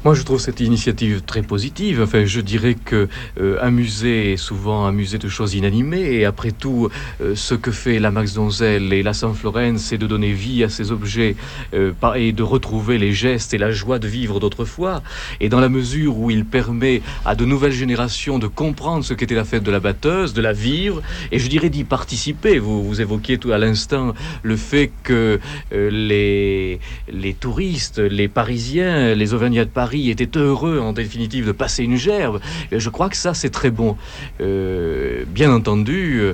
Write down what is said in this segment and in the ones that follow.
Moi, je trouve cette initiative très positive. Enfin, je dirais que un musée est souvent un musée de choses inanimées. Et après tout, ce que fait la Max Donzel et la San Florence, c'est de donner vie à ces objets et de retrouver les gestes et la joie de vivre d'autrefois. Et dans la mesure où il permet à de nouvelles générations de comprendre ce qu'était la fête de la batteuse, de la vivre, et je dirais d'y participer. Vous évoquiez tout à l'instant le fait que les touristes, les Parisiens, les Auvergnats de Paris étaient heureux en définitive de passer une gerbe. Je crois que ça c'est très bon. Bien entendu,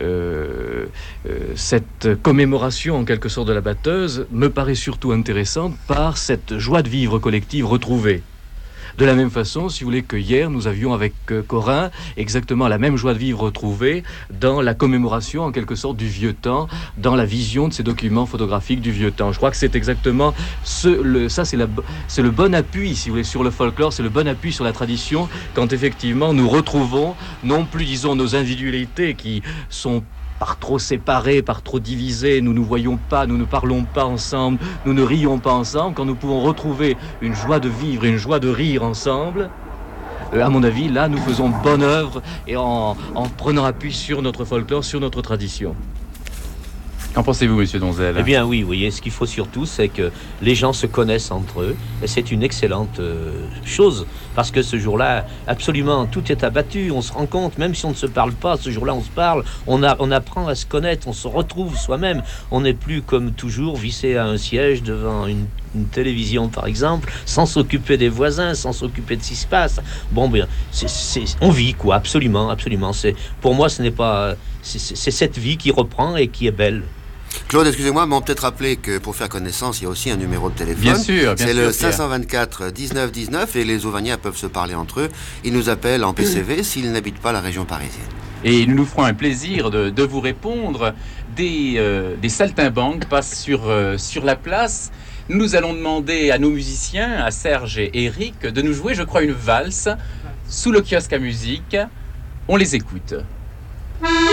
cette commémoration en quelque sorte de la batteuse me paraît surtout intéressante par cette joie de vivre collective retrouvée. De la même façon, si vous voulez, que hier, nous avions avec Corinne exactement la même joie de vivre retrouvée dans la commémoration, en quelque sorte, du vieux temps, dans la vision de ces documents photographiques du vieux temps. Je crois que c'est exactement c'est le bon appui, si vous voulez, sur le folklore, c'est le bon appui sur la tradition, quand effectivement nous retrouvons, non plus, disons, nos individualités qui sont par trop séparés, par trop divisés, nous ne nous voyons pas, nous ne parlons pas ensemble, nous ne rions pas ensemble, quand nous pouvons retrouver une joie de vivre et une joie de rire ensemble, à mon avis, là, nous faisons bonne œuvre et en prenant appui sur notre folklore, sur notre tradition. Qu'en pensez-vous, monsieur Donzel? Eh bien oui, vous voyez, ce qu'il faut surtout, c'est que les gens se connaissent entre eux, et c'est une excellente chose, parce que ce jour-là, absolument, tout est abattu, on se rend compte, même si on ne se parle pas, ce jour-là, on se parle, on apprend à se connaître, on se retrouve soi-même, on n'est plus comme toujours vissé à un siège devant une télévision, par exemple, sans s'occuper des voisins, sans s'occuper de ce qui se passe. Bon, bien, on vit, quoi, absolument, absolument. Pour moi, ce n'est pas... C'est cette vie qui reprend et qui est belle. Claude, excusez-moi, mais on peut peut-être rappeler que pour faire connaissance, il y a aussi un numéro de téléphone. Bien sûr, c'est le Pierre. 524 19 19 et les Auvergnats peuvent se parler entre eux. Ils nous appellent en PCV s'ils n'habitent pas la région parisienne. Et nous nous ferons un plaisir de vous répondre. Des saltimbanques passent sur la place. Nous allons demander à nos musiciens, à Serge et Eric, de nous jouer, je crois, une valse sous le kiosque à musique. On les écoute.